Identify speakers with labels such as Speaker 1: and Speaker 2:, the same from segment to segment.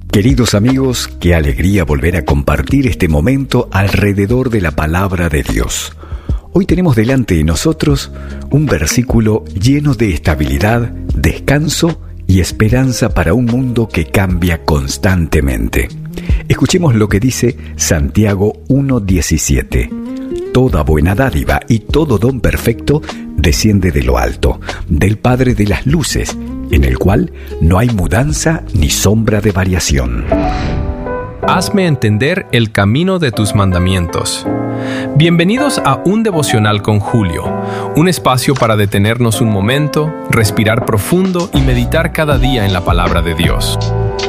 Speaker 1: Queridos amigos, qué alegría volver a compartir este momento alrededor de la palabra de Dios. Hoy tenemos delante de nosotros un versículo lleno de estabilidad, descanso y esperanza para un mundo que cambia constantemente. Escuchemos lo que dice Santiago 1:17. Toda buena dádiva y todo don perfecto desciende de lo alto, del Padre de las luces, en el cual no hay mudanza ni sombra de variación.
Speaker 2: Hazme entender el camino de tus mandamientos. Bienvenidos a Un Devocional con Julio, un espacio para detenernos un momento, respirar profundo y meditar cada día en la palabra de Dios.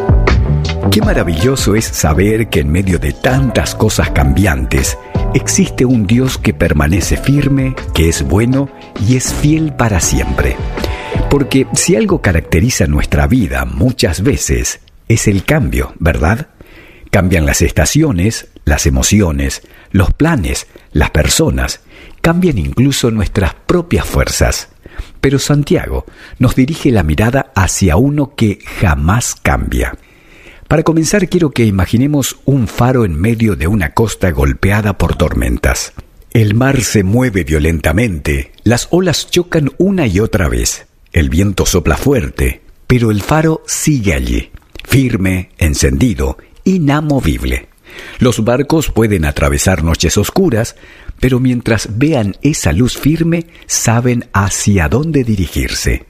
Speaker 1: Qué maravilloso es saber que en medio de tantas cosas cambiantes, existe un Dios que permanece firme, que es bueno y es fiel para siempre. Porque si algo caracteriza nuestra vida muchas veces, es el cambio, ¿verdad? Cambian las estaciones, las emociones, los planes, las personas, cambian incluso nuestras propias fuerzas. Pero Santiago nos dirige la mirada hacia uno que jamás cambia. Para comenzar, quiero que imaginemos un faro en medio de una costa golpeada por tormentas. El mar se mueve violentamente, las olas chocan una y otra vez, el viento sopla fuerte, pero el faro sigue allí, firme, encendido, inamovible. Los barcos pueden atravesar noches oscuras, pero mientras vean esa luz firme, saben hacia dónde dirigirse.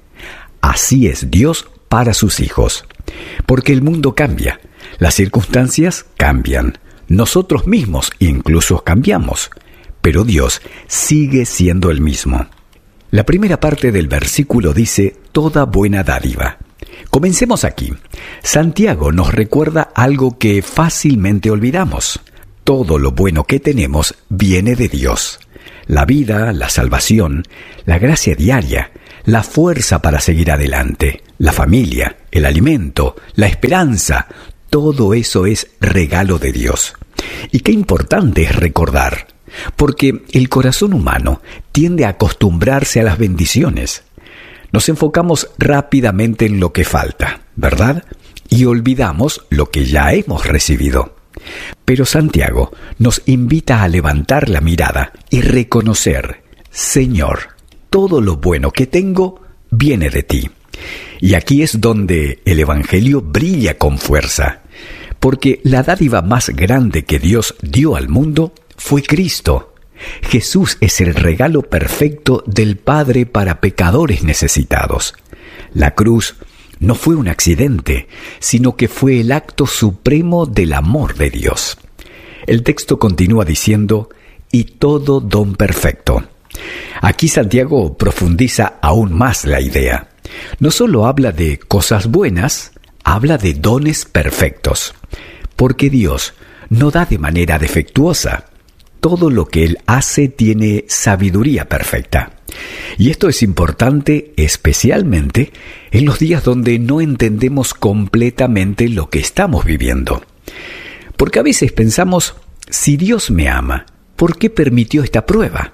Speaker 1: Así es Dios para sus hijos. Porque el mundo cambia, las circunstancias cambian, nosotros mismos incluso cambiamos, pero Dios sigue siendo el mismo. La primera parte del versículo dice, toda buena dádiva. Comencemos aquí. Santiago nos recuerda algo que fácilmente olvidamos. Todo lo bueno que tenemos viene de Dios. La vida, la salvación, la gracia diaria, la fuerza para seguir adelante, la familia, el alimento, la esperanza, todo eso es regalo de Dios. Y qué importante es recordar, porque el corazón humano tiende a acostumbrarse a las bendiciones. Nos enfocamos rápidamente en lo que falta, ¿verdad? Y olvidamos lo que ya hemos recibido. Pero Santiago nos invita a levantar la mirada y reconocer, Señor, todo lo bueno que tengo viene de ti. Y aquí es donde el Evangelio brilla con fuerza, porque la dádiva más grande que Dios dio al mundo fue Cristo. Jesús es el regalo perfecto del Padre para pecadores necesitados. La cruz no fue un accidente, sino que fue el acto supremo del amor de Dios. El texto continúa diciendo, y todo don perfecto. Aquí Santiago profundiza aún más la idea. No solo habla de cosas buenas, habla de dones perfectos. Porque Dios no da de manera defectuosa. Todo lo que Él hace tiene sabiduría perfecta. Y esto es importante especialmente en los días donde no entendemos completamente lo que estamos viviendo. Porque a veces pensamos, si Dios me ama, ¿por qué permitió esta prueba?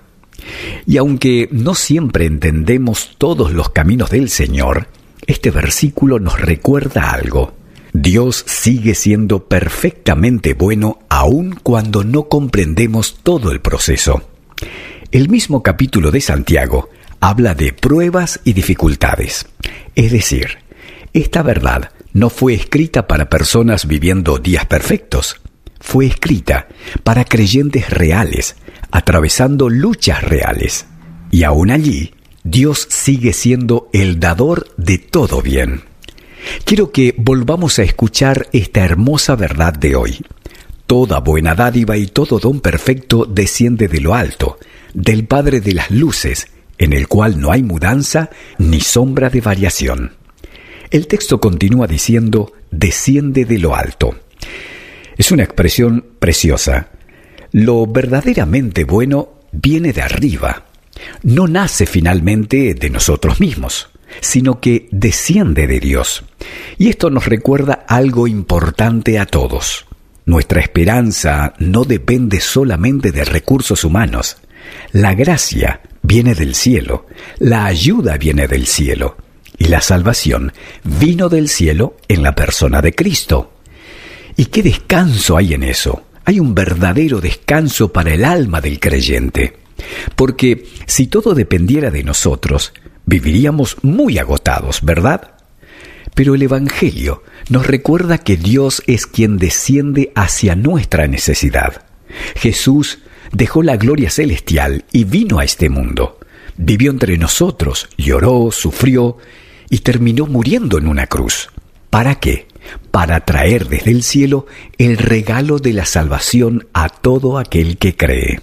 Speaker 1: Y aunque no siempre entendemos todos los caminos del Señor, este versículo nos recuerda algo. Dios sigue siendo perfectamente bueno aun cuando no comprendemos todo el proceso. El mismo capítulo de Santiago habla de pruebas y dificultades. Es decir, esta verdad no fue escrita para personas viviendo días perfectos. Fue escrita para creyentes reales, atravesando luchas reales. Y aún allí, Dios sigue siendo el dador de todo bien. Quiero que volvamos a escuchar esta hermosa verdad de hoy. Toda buena dádiva y todo don perfecto desciende de lo alto, del Padre de las luces, en el cual no hay mudanza ni sombra de variación. El texto continúa diciendo, desciende de lo alto. Es una expresión preciosa. Lo verdaderamente bueno viene de arriba. No nace finalmente de nosotros mismos, sino que desciende de Dios. Y esto nos recuerda algo importante a todos. Nuestra esperanza no depende solamente de recursos humanos. La gracia viene del cielo, la ayuda viene del cielo, y la salvación vino del cielo en la persona de Cristo. ¿Y qué descanso hay en eso? Hay un verdadero descanso para el alma del creyente. Porque si todo dependiera de nosotros, viviríamos muy agotados, ¿verdad? Pero el Evangelio nos recuerda que Dios es quien desciende hacia nuestra necesidad. Jesús dejó la gloria celestial y vino a este mundo. Vivió entre nosotros, lloró, sufrió y terminó muriendo en una cruz. ¿Para qué? Para traer desde el cielo el regalo de la salvación a todo aquel que cree.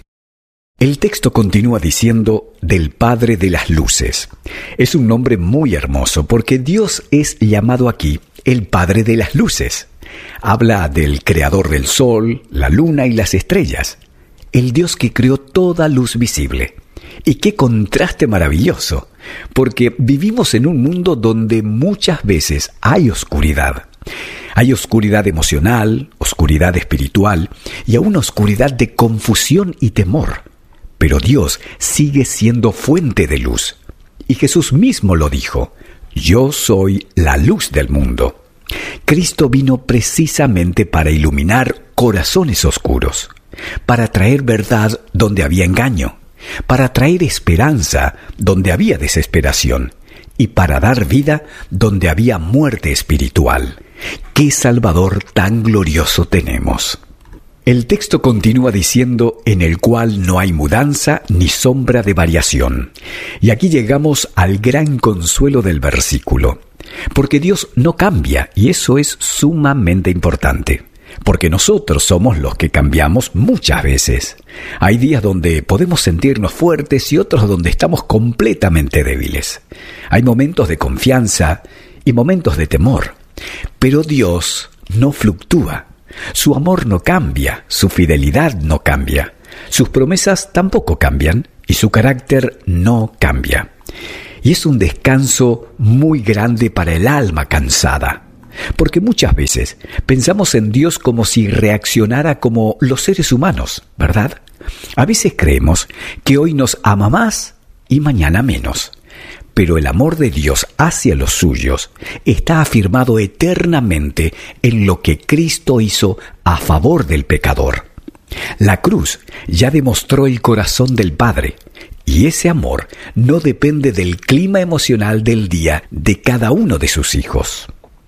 Speaker 1: El texto continúa diciendo del Padre de las Luces. Es un nombre muy hermoso porque Dios es llamado aquí el Padre de las Luces. Habla del Creador del Sol, la Luna y las estrellas. El Dios que creó toda luz visible. Y qué contraste maravilloso, porque vivimos en un mundo donde muchas veces hay oscuridad. Hay oscuridad emocional, oscuridad espiritual y aún oscuridad de confusión y temor. Pero Dios sigue siendo fuente de luz. Y Jesús mismo lo dijo: yo soy la luz del mundo. Cristo vino precisamente para iluminar corazones oscuros, para traer verdad donde había engaño, para traer esperanza donde había desesperación y para dar vida donde había muerte espiritual. ¡Qué Salvador tan glorioso tenemos! El texto continúa diciendo: en el cual no hay mudanza ni sombra de variación. Y aquí llegamos al gran consuelo del versículo, porque Dios no cambia, y eso es sumamente importante. Porque nosotros somos los que cambiamos muchas veces. Hay días donde podemos sentirnos fuertes y otros donde estamos completamente débiles. Hay momentos de confianza y momentos de temor. Pero Dios no fluctúa. Su amor no cambia, su fidelidad no cambia, sus promesas tampoco cambian y su carácter no cambia. Y es un descanso muy grande para el alma cansada. Porque muchas veces pensamos en Dios como si reaccionara como los seres humanos, ¿verdad? A veces creemos que hoy nos ama más y mañana menos. Pero el amor de Dios hacia los suyos está afirmado eternamente en lo que Cristo hizo a favor del pecador. La cruz ya demostró el corazón del Padre, y ese amor no depende del clima emocional del día de cada uno de sus hijos.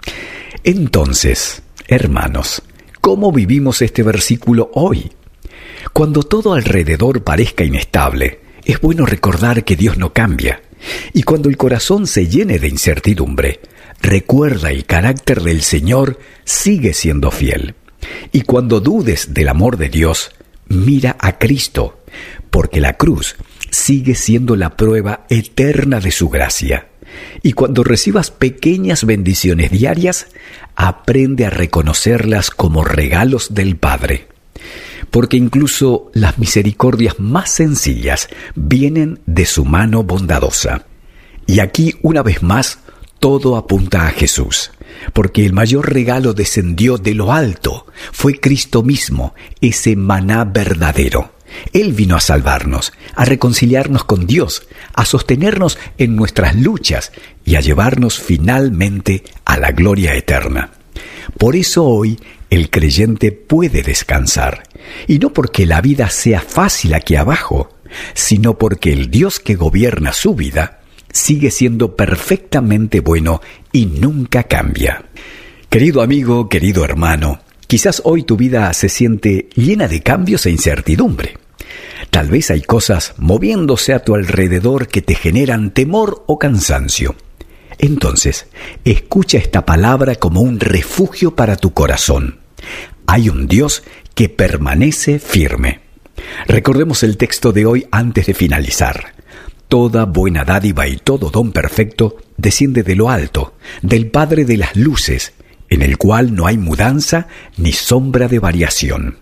Speaker 1: Entonces, hermanos, ¿cómo vivimos este versículo hoy? Cuando todo alrededor parezca inestable, es bueno recordar que Dios no cambia. Y cuando el corazón se llene de incertidumbre, recuerda el carácter del Señor sigue siendo fiel. Y cuando dudes del amor de Dios, mira a Cristo, porque la cruz sigue siendo la prueba eterna de su gracia. Y cuando recibas pequeñas bendiciones diarias, aprende a reconocerlas como regalos del Padre. Porque incluso las misericordias más sencillas vienen de su mano bondadosa. Y aquí, una vez más, todo apunta a Jesús, porque el mayor regalo descendió de lo alto, fue Cristo mismo, ese maná verdadero. Él vino a salvarnos, a reconciliarnos con Dios, a sostenernos en nuestras luchas y a llevarnos finalmente a la gloria eterna. Por eso hoy el creyente puede descansar, y no porque la vida sea fácil aquí abajo, sino porque el Dios que gobierna su vida sigue siendo perfectamente bueno y nunca cambia. Querido amigo, querido hermano, quizás hoy tu vida se siente llena de cambios e incertidumbre. Tal vez hay cosas moviéndose a tu alrededor que te generan temor o cansancio. Entonces, escucha esta palabra como un refugio para tu corazón. Hay un Dios que permanece firme. Recordemos el texto de hoy antes de finalizar. Toda buena dádiva y todo don perfecto desciende de lo alto, del Padre de las luces, en el cual no hay mudanza ni sombra de variación.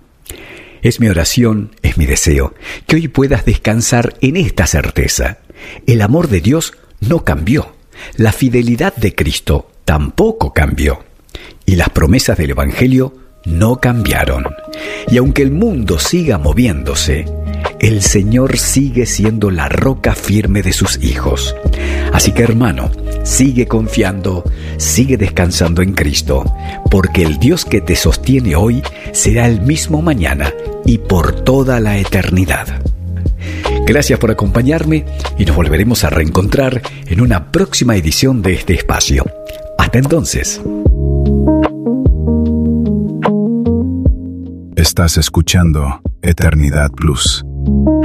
Speaker 1: Es mi oración, es mi deseo, que hoy puedas descansar en esta certeza. El amor de Dios no cambió. La fidelidad de Cristo tampoco cambió. Y las promesas del Evangelio no cambiaron. Y aunque el mundo siga moviéndose, el Señor sigue siendo la roca firme de sus hijos. Así que, hermano, sigue confiando, sigue descansando en Cristo, porque el Dios que te sostiene hoy será el mismo mañana y por toda la eternidad. Gracias por acompañarme y nos volveremos a reencontrar en una próxima edición de este espacio. Hasta entonces.
Speaker 3: Estás escuchando Eternidad Plus.